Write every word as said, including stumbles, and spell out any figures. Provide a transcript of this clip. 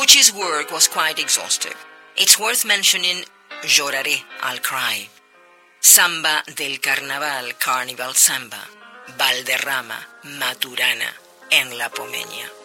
Pucci's work was quite exhaustive. It's worth mentioning Lloraré, I'll Cry, Samba del Carnaval, Carnival Samba, Valderrama, Maturana, en La Pomeña.